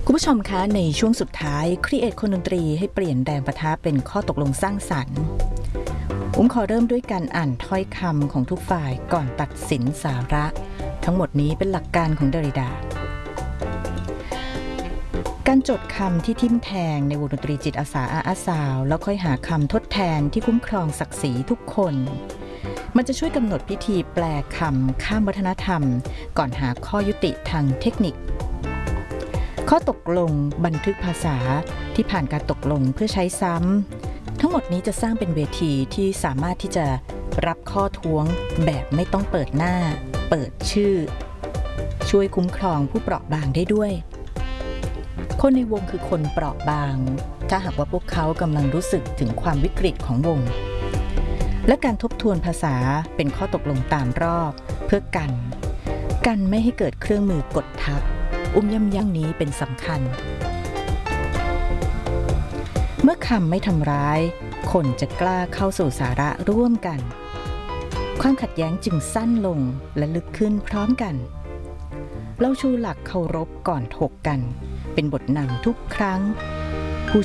คุณผู้ชมคะในช่วงสุดท้ายครีเอทคนดนตรีให้เปลี่ยนแรงปะทะเป็นข้อตกลงสร้างสรรค์ขอเริ่มด้วยการอ่านถ้อยคำของทุกฝ่ายก่อนตัดสินสาระทั้งหมดนี้เป็นหลักการของเดริดาการจดคำที่ทิ่มแทงในวงดนตรีจิตอาสาอาสาวแล้วค่อยหาคำทดแทนที่คุ้มครองศักดิ์ศรีทุกคนมันจะช่วยกำหนดพิธีแปลคำข้ามวัฒนธรรมก่อนหาข้อยุติทางเทคนิคข้อตกลงบันทึกภาษาที่ผ่านการตกลงเพื่อใช้ซ้ำทั้งหมดนี้จะสร้างเป็นเวทีที่สามารถที่จะรับข้อท้วงแบบไม่ต้องเปิดหน้าเปิดชื่อช่วยคุ้มครองผู้เปราะบางได้ด้วยคนในวงคือคนเปราะบางถ้าหากว่าพวกเขากำลังรู้สึกถึงความวิกฤตของวงและการทบทวนภาษาเป็นข้อตกลงตามรอบเพื่อกันไม่ให้เกิดเครื่องมือกดทับย่ำยั่งนี้เป็นสำคัญเมื่อคำไม่ทำร้ายคนจะกล้าเข้าสู่สาระร่วมกันความขัดแย้งจึงสั้นลงและลึกขึ้นพร้อมกันเราชูหลักเคารพก่อนถกกันเป็นบทนำทุกครั้ง